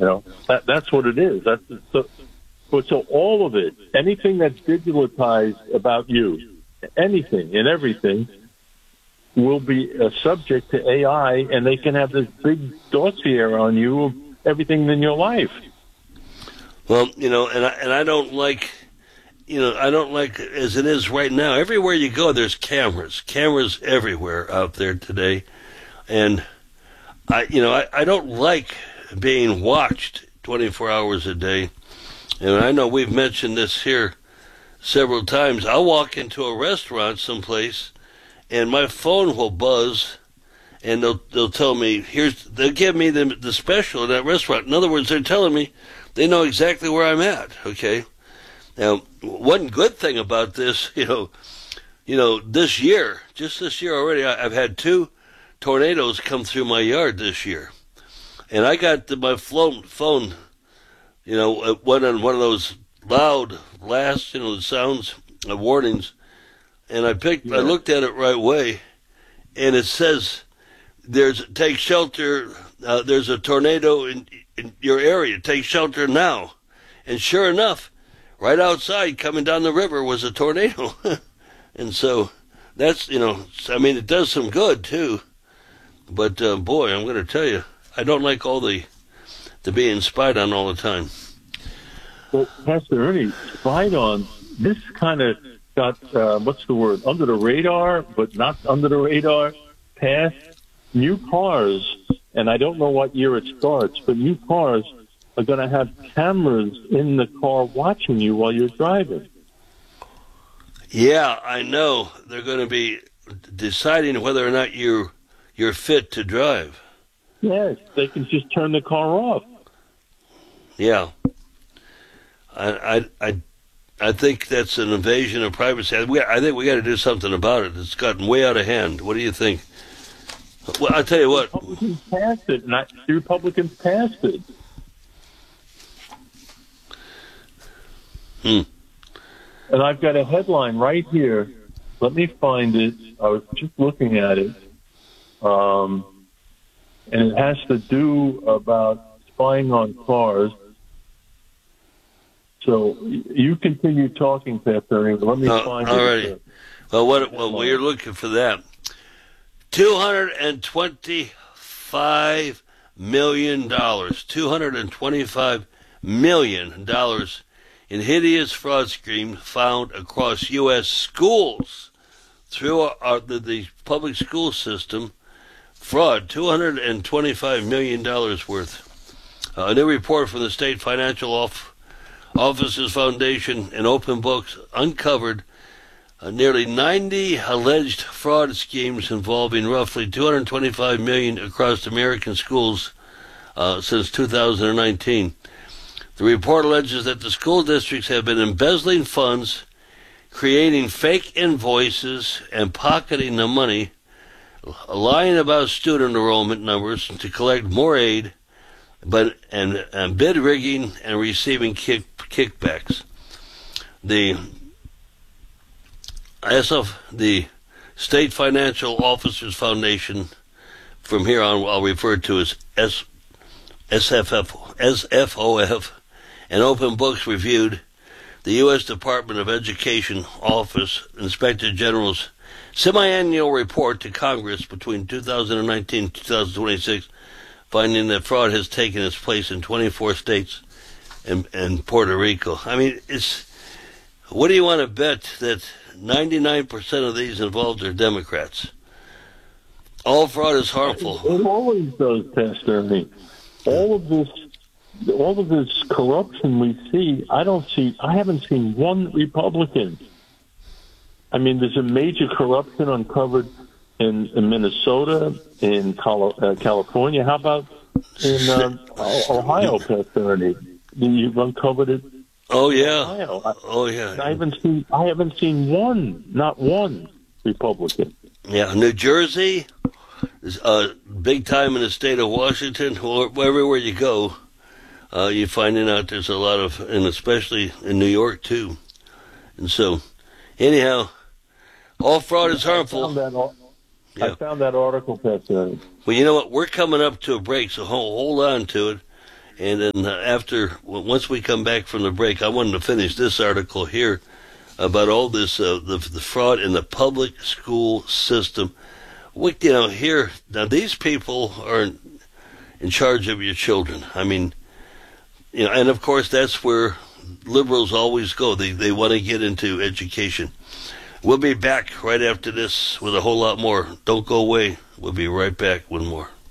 That's what it is. So all of it, anything that's digitalized about you, anything and everything, will be subject to AI, and they can have this big dossier on you of everything in your life. Well, and I don't like, as it is right now. Everywhere you go, there's cameras everywhere out there today, and I don't like being watched 24 hours a day. And I know we've mentioned this here several times. I'll walk into a restaurant someplace, and my phone will buzz, and they'll tell me, they'll give me the special in that restaurant. In other words, they're telling me they know exactly where I'm at, okay? Now, one good thing about this, this year already, I've had 2 tornadoes come through my yard this year. And I got my phone, went on one of those loud blasts, sounds, warnings, and I looked at it right away, and it says, take shelter, there's a tornado in your area, take shelter now. And sure enough, right outside, coming down the river, was a tornado. And so, that's, it does some good, too. But, boy, I'm going to tell you, I don't like all the being spied on all the time. Well, Pastor Ernie, spied on, this kind of got, under the radar, but not under the radar, past new cars, and I don't know what year it starts, but new cars are going to have cameras in the car watching you while you're driving. Yeah, I know. They're going to be deciding whether or not you're fit to drive. Yes, they can just turn the car off. Yeah. I think that's an invasion of privacy. I think we got to do something about it. It's gotten way out of hand. What do you think? Well, I'll tell you what. The Republicans passed it. And I've got a headline right here. Let me find it. I was just looking at it. And it has to do about spying on cars. So you continue talking, Pastor. Let me find it. All right. Well, we're looking for that. $225 million. $225 million in hideous fraud scheme found across U.S. schools through the public school system. Fraud, $225 million worth. A new report from the State Financial Officers Foundation and Open Books uncovered nearly 90 alleged fraud schemes involving roughly $225 million across American schools since 2019. The report alleges that the school districts have been embezzling funds, creating fake invoices, and pocketing the money, lying about student enrollment numbers to collect more aid, and bid rigging and receiving kickbacks. The State Financial Officers Foundation, from here on I'll refer to as SFOF, and Open Books reviewed the U.S. Department of Education Office Inspector General's semi-annual report to Congress between 2019 and 2026, finding that fraud has taken its place in 24 states and Puerto Rico. I mean, what do you want to bet that 99% of these involved are Democrats? All fraud is harmful. It always does, Pastor Ernie. All of this corruption we see, I haven't seen one Republican. I mean, there's a major corruption uncovered in Minnesota, in California. How about in Ohio, Pastor Ernie? You've uncovered it. Oh yeah. Ohio. Oh yeah. I haven't seen not one Republican. Yeah, New Jersey is big time in the state of Washington. Everywhere you go, you're finding out there's a lot of, and especially in New York too. And so, anyhow, all fraud is harmful. I found that article, Pastor. Well, you know what? We're coming up to a break, so hold on to it. And then once we come back from the break, I wanted to finish this article here about all this, the fraud in the public school system. Now these people are in charge of your children. I mean, and of course that's where liberals always go. They want to get into education. We'll be back right after this with a whole lot more. Don't go away. We'll be right back with more.